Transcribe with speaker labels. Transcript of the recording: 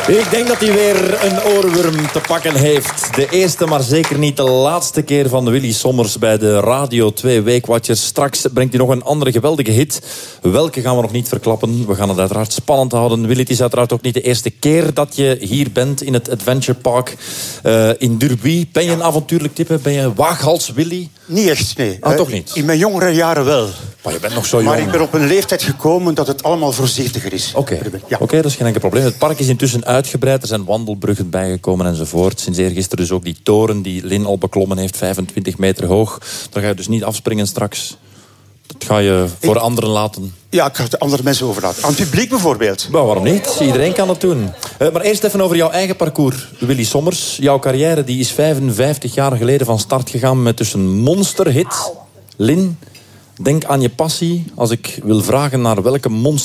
Speaker 1: Ik denk dat hij weer een oorworm te pakken heeft. De eerste, maar zeker niet de laatste keer van Willy Sommers bij de Radio 2 Weekwatchers. Straks brengt hij nog een andere geweldige hit. Welke gaan we nog niet verklappen. We gaan het uiteraard spannend houden. Willy, het is uiteraard ook niet de eerste keer dat je hier bent in het Adventure Park in Durbuy. Ben je een avontuurlijk type? Ben je waaghals Willy?
Speaker 2: Niet echt, nee.
Speaker 1: Ah, toch niet?
Speaker 2: In mijn jongere jaren wel.
Speaker 1: Maar je bent nog zo jong.
Speaker 2: Maar ik ben op een leeftijd gekomen dat het allemaal voorzichtiger is.
Speaker 1: Oké, dat is geen enkel probleem. Het park is intussen uitgebreid. Er zijn wandelbruggen bijgekomen enzovoort. Sinds eergisteren dus ook die toren die Lin al beklommen heeft, 25 meter hoog. Daar ga je dus niet afspringen straks. Dat ga je voor anderen laten.
Speaker 2: Ja, ik ga het andere mensen overlaten. Aan het publiek bijvoorbeeld.
Speaker 1: Maar waarom niet? Iedereen kan het doen. Maar eerst even over jouw eigen parcours, Willy Sommers. Jouw carrière die is 55 jaar geleden van start gegaan met dus een monsterhit. Lin, denk aan je passie. Als ik wil vragen naar welke monster